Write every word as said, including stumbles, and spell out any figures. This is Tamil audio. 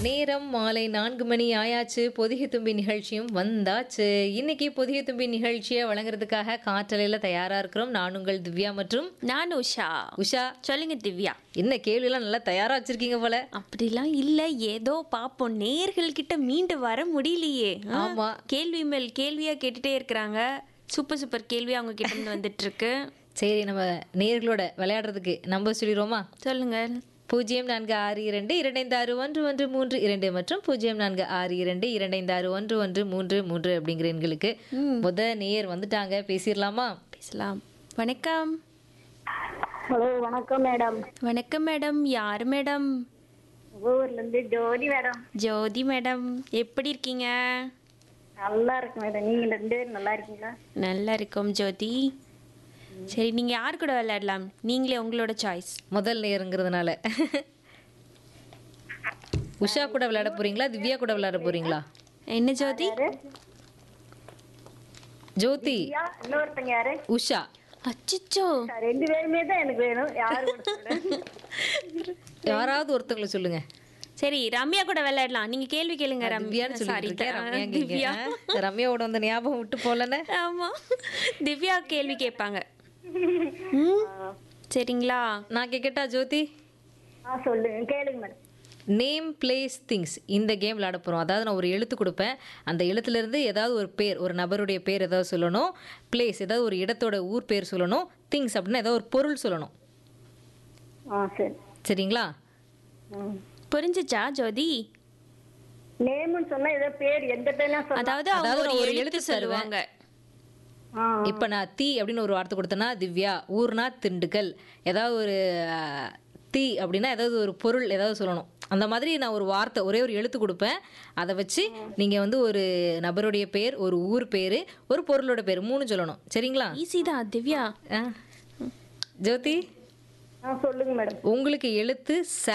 நேரம் மாலை நான்கு மணி ஆயாச்சு. பொதிகை தும்பி நிகழ்ச்சியும் வந்தாச்சு. இன்னைக்கு பொதிகை தும்பி நிகழ்ச்சியை வழங்குறதுக்காக காற்றலையில தயாரா இருக்கிறோம். நான் உங்கள் திவ்யா மற்றும் நான் உஷா. உஷா, சொல்லுங்க திவ்யா. என்ன கேள்வியெல்லாம் நல்லா தயாரா வச்சிருக்கீங்க போல. அப்படிலாம் இல்ல, ஏதோ பாப்போம். நேர்கள் கிட்ட மீண்டு வர முடியலையே. ஆ, ஆமா. கேள்வி மேல் கேள்வியா கேட்டுட்டே இருக்கிறாங்க. சூப்பர் சூப்பர் கேள்வி அவங்க கிட்ட இருந்து வந்துட்டு இருக்கு. சரி, நம்ம நேர்களோட விளையாடுறதுக்கு நம்பர் சொல்லிடுவோமா? சொல்லுங்க. பூஜ்ஜியம் நான்கு ஆறு இரண்டு இரண்டைந்து ஆறு ஒன்று ஒன்று மூன்று இரண்டு மற்றும் பூஜ்ஜியம் நான்கு ஆறு இரண்டு இரண்டைந்து ஆறு ஒன்று ஒன்று மூன்று மூன்று அப்படிங்கிற எண்களுக்கு முத நேயர் வந்துட்டாங்க. பேசிடலாமா? பேசலாம். வணக்கம். ஹலோ, வணக்கம் மேடம். வணக்கம் மேடம். யார் மேடம்? ஊர்ல இருந்து ஜோதி மேடம். ஜோதி மேடம், எப்படி இருக்கீங்க? நல்லா இருக்கு மேடம். நீங்க ரெண்டு பேரும் நல்லா இருக்கீங்களா? நல்லா இருக்கோம் ஜோதி. சரி, நீங்க யார் கூட விளையாடலாம்? நீங்களே உங்களோட சாய்ஸ். முதல் நேருங்கிறதுனால உஷா கூட விளையாட போறீங்களா, திவ்யா கூட விளையாட போறீங்களா? என்ன ஜோதி? ஜோதி, யா, இன்னொருத்தங்க யாரு? உஷா. அச்சச்சோ, ரெண்டு பேருமே தான் எனக்கு வேணும். யாரு கூட சொல்லுங்க? யாராவது ஒருத்தவங்களை சொல்லுங்க. சரி, ரம்யா கூட விளையாடலாம். நீங்க கேள்வி கேளுங்க. திவ்யான்னு ரம்யா, சாரி, சொல்லிட்டு இருக்கேன். ரம்யா திவ்யா. கேங்க. ரம்யாவோட அந்த ஞாபகம் விட்டு போலன்னு. ஆமா, திவ்யா கேள்வி கேட்பாங்க. ம், சரிங்களா? நான் கேட்கட்டா ஜோதி? ஆ, சொல்லுங்க, கேளுங்க மேடம். நேம் பிளேஸ் திங்ஸ் இந்த கேம் விளையாட போகிறோம். அதாவது நான் ஒரு எழுத்து கொடுப்பேன். அந்த எழுத்துலேருந்து ஏதாவது ஒரு பேர், ஒரு நபருடைய பேர் ஏதாவது சொல்லணும். பிளேஸ் ஏதாவது ஒரு இடத்தோட ஊர் பேர் சொல்லணும். திங்ஸ் அப்படின்னா ஏதாவது ஒரு பொருள் சொல்லணும். ஆ, சரி. சரிங்களா? ம். புரிஞ்சுச்சா ஜோதி? நேம்னு சொன்னா ஏதோ பேர், எந்த பேர்லாம் சொல்ல. அதாவது அவங்க அதாவது ஒரு நான் ஒரு எழுத்து எழுத்து சொல்லுவாங்க. ஆ, இப்போ நான் தீ அப்படின்னு ஒரு வார்த்தை கொடுத்தேன்னா திவ்யா, ஊர்னா திண்டுக்கல். ஏதாவது ஒரு அஹ், தீ அப்படின்னா ஏதாவது ஒரு பொருள் ஏதாவது சொல்லணும். அந்த மாதிரி நான் ஒரு வார்த்தை, ஒரே ஒரு எழுத்து கொடுப்பேன். அதை வச்சு நீங்கள் வந்து ஒரு நபருடைய பேர், ஒரு ஊர் பேர், ஒரு பொருளோட பேர், மூணு சொல்லணும். சரிங்களா? ஈஸி தான் திவ்யா. ஆ. ஜோதி, ஆ, சொல்லுங்க மேடம். உங்களுக்கு எழுத்து ச